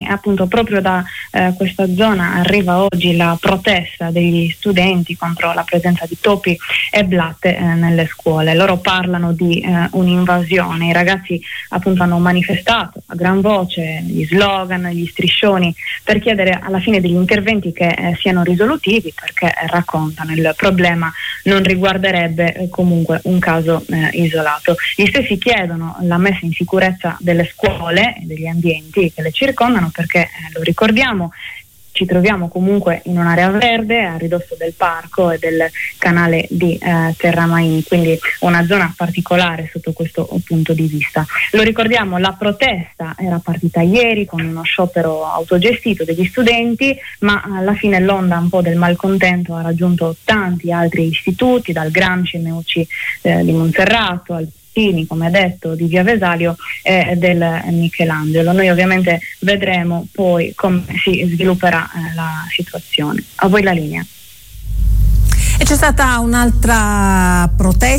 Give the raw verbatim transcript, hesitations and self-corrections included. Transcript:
appunto proprio da eh, questa zona arriva oggi la protesta degli studenti contro la presenza di topi e blatte eh, nelle scuole. Loro parlano di eh, un'invasione. I ragazzi appunto hanno manifestato a gran voce gli slogan, gli striscioni, per chiedere alla fine degli interventi che eh, siano risolutivi, perché eh, raccontano il problema non riguarderebbe eh, comunque un caso eh, isolato. Gli stessi chiedono la messa in sicurezza delle scuole e degli ambienti che le circondano, perché eh, lo ricordiamo, ci troviamo comunque in un'area verde a ridosso del parco e del canale di eh, Terramain, quindi una zona particolare sotto questo punto di vista. Lo ricordiamo, la protesta era partita ieri con uno sciopero autogestito degli studenti, ma alla fine l'onda un po' del malcontento ha raggiunto tanti altri istituti, dal Gramsci M U C eh, di Monserrato al come detto di Via Vesalio e del Michelangelo. Noi ovviamente vedremo poi come si svilupperà eh, la situazione. A voi la linea. E c'è stata un'altra protesta